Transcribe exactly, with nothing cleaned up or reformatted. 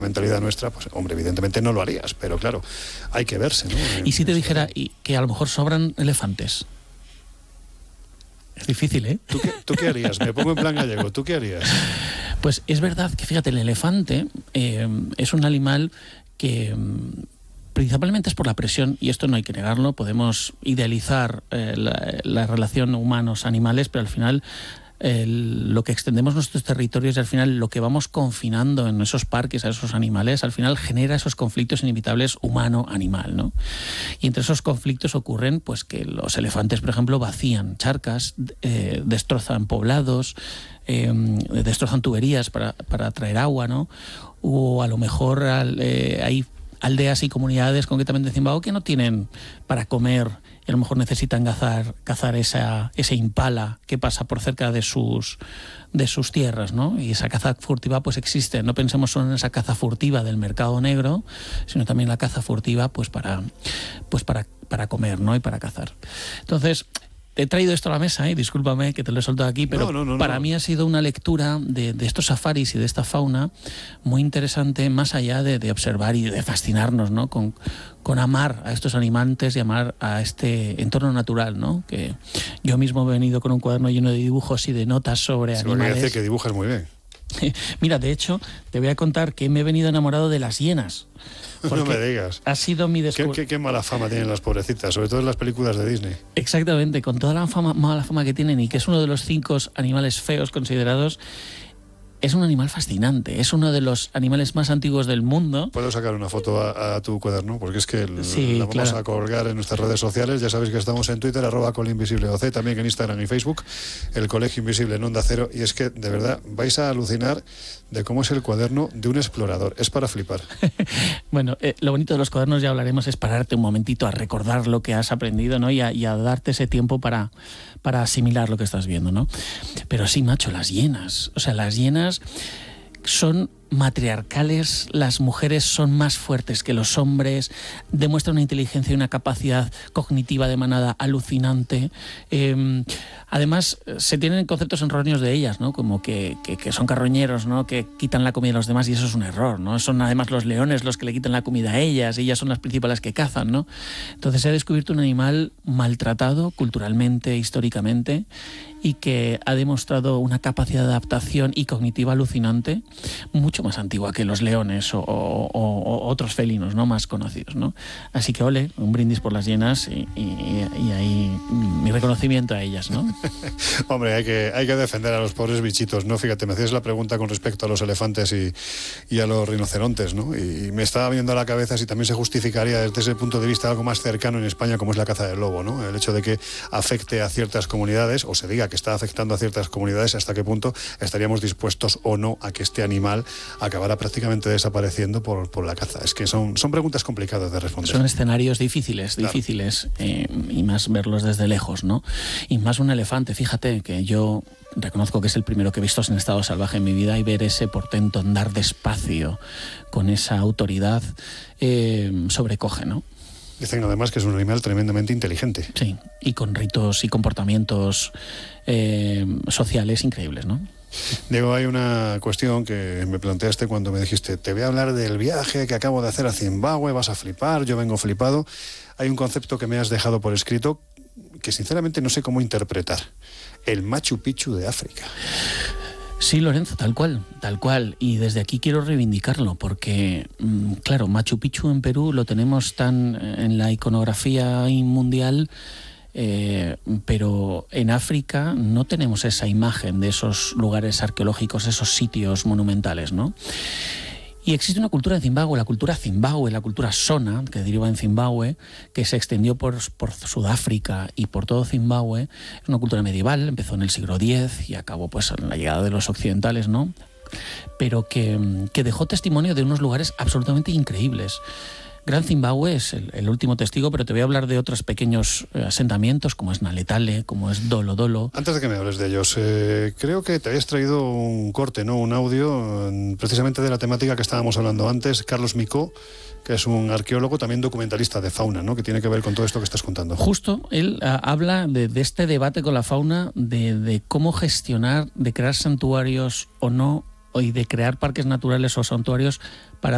mentalidad nuestra, pues hombre, evidentemente no lo harías, pero claro, hay que verse, ¿no? ¿Y si te dijera y que a lo mejor sobran elefantes? Es difícil, ¿eh? ¿Tú qué, ¿Tú qué harías? Me pongo en plan gallego, ¿tú qué harías? Pues es verdad que, fíjate, el elefante eh, es un animal que principalmente es por la presión, y esto no hay que negarlo, podemos idealizar eh, la, la relación humanos-animales, pero al final el, lo que extendemos nuestros territorios y al final lo que vamos confinando en esos parques a esos animales, al final genera esos conflictos inevitables humano-animal, ¿no? Y entre esos conflictos ocurren pues que los elefantes, por ejemplo, vacían charcas, eh, destrozan poblados, eh, destrozan tuberías para, para traer agua, ¿no? O a lo mejor eh, hay aldeas y comunidades, concretamente en Zimbabue, que no tienen para comer y a lo mejor necesitan cazar, cazar esa, ese impala que pasa por cerca de sus, de sus tierras, ¿no? Y esa caza furtiva pues existe. No pensemos solo en esa caza furtiva del mercado negro, sino también la caza furtiva pues para, pues para, para comer, ¿no? Y para cazar. Entonces, he traído esto a la mesa, y ¿eh? Discúlpame que te lo he soltado aquí, pero no, no, no, para no. mí ha sido una lectura de, de estos safaris y de esta fauna muy interesante, más allá de, de observar y de fascinarnos, ¿no? Con, con amar a estos animales y amar a este entorno natural, ¿no? Que yo mismo he venido con un cuaderno lleno de dibujos y de notas sobre sí, animales. Parece que dibujas muy bien. Mira, de hecho, te voy a contar que me he venido enamorado de las hienas. No me digas. Ha sido mi descubrimiento. ¿Qué, qué, qué mala fama tienen las pobrecitas, sobre todo en las películas de Disney. Exactamente, con toda la fama, mala fama que tienen y que es uno de los cinco animales feos considerados. Es un animal fascinante, es uno de los animales más antiguos del mundo. ¿Puedo sacar una foto a, a tu cuaderno? Porque es que el, sí, la vamos claro. a colgar en nuestras redes sociales. Ya sabéis que estamos en Twitter, arroba colinvisibleoc, también en Instagram y Facebook, el Colegio Invisible en Onda Cero. Y es que, de verdad, vais a alucinar de cómo es el cuaderno de un explorador. Es para flipar. Bueno, eh, lo bonito de los cuadernos, ya hablaremos, es pararte un momentito a recordar lo que has aprendido, ¿no? Y a, y a darte ese tiempo para, para asimilar lo que estás viendo, ¿no? Pero sí, macho, las hienas. O sea, las hienas son matriarcales, las mujeres son más fuertes que los hombres, demuestran una inteligencia y una capacidad cognitiva de manada alucinante. Eh, además, se tienen conceptos erróneos de ellas, ¿no? Como que, que, que son carroñeros, ¿no? Que quitan la comida a los demás, y eso es un error, ¿no? Son además los leones los que le quitan la comida a ellas, y ellas son las principales que cazan, ¿no? Entonces se ha descubierto un animal maltratado culturalmente, históricamente, y que ha demostrado una capacidad de adaptación y cognitiva alucinante, mucho más antigua que los leones o, o, o otros felinos, ¿no? Más conocidos, ¿no? Así que ole, un brindis por las hienas y, y, y ahí mi reconocimiento a ellas, ¿no? Hombre, hay que, hay que defender a los pobres bichitos, ¿no? Fíjate, me hacías la pregunta con respecto a los elefantes y, y a los rinocerontes, ¿no? Y me estaba viendo a la cabeza si también se justificaría desde ese punto de vista algo más cercano en España, como es la caza del lobo, ¿no? El hecho de que afecte a ciertas comunidades, o se diga que está afectando a ciertas comunidades, hasta qué punto estaríamos dispuestos o no a que este animal acabara prácticamente desapareciendo por, por la caza. Es que son, son preguntas complicadas de responder. Son escenarios difíciles, claro. difíciles, eh, y más verlos desde lejos, ¿no? Y más un elefante, fíjate, que yo reconozco que es el primero que he visto en estado salvaje en mi vida, y ver ese portento andar despacio con esa autoridad eh, sobrecoge, ¿no? Dicen además que es un animal tremendamente inteligente. Sí, y con ritos y comportamientos eh, sociales increíbles, ¿no? Diego, hay una cuestión que me planteaste cuando me dijiste, te voy a hablar del viaje que acabo de hacer a Zimbabue, vas a flipar, yo vengo flipado. Hay un concepto que me has dejado por escrito que sinceramente no sé cómo interpretar. El Machu Picchu de África. Sí, Lorenzo, tal cual, tal cual. Y desde aquí quiero reivindicarlo porque, claro, Machu Picchu en Perú lo tenemos tan en la iconografía mundial, eh, pero en África no tenemos esa imagen de esos lugares arqueológicos, esos sitios monumentales, ¿no? Y existe una cultura en Zimbabue, la cultura Zimbabue, la cultura Shona, que deriva en Zimbabue, que se extendió por, por Sudáfrica y por todo Zimbabue. Es una cultura medieval, empezó en el siglo diez y acabó pues en la llegada de los occidentales, ¿no? Pero que, que dejó testimonio de unos lugares absolutamente increíbles. Gran Zimbabue es el, el último testigo, pero te voy a hablar de otros pequeños eh, asentamientos, como es Naletale, como es Dolo Dolo. Antes de que me hables de ellos, eh, creo que te habías traído un corte, ¿no? Un audio, eh, precisamente de la temática que estábamos hablando antes. Carlos Micó, que es un arqueólogo, también documentalista de fauna, ¿no? Que tiene que ver con todo esto que estás contando. Justo, él uh, habla de, de este debate con la fauna, de, de cómo gestionar, de crear santuarios o no, y de crear parques naturales o santuarios para